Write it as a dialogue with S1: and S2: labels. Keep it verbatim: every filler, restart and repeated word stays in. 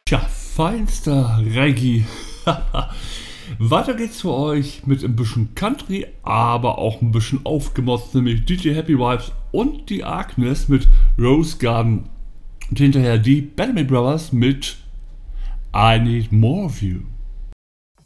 S1: Tja, feinster Reggae. Weiter geht's für euch mit ein bisschen Country, aber auch ein bisschen aufgemotzt, nämlich D J Happy Vibes und die Agnes mit Rose Garden. Und hinterher die Bellamy Brothers mit I Need More of You.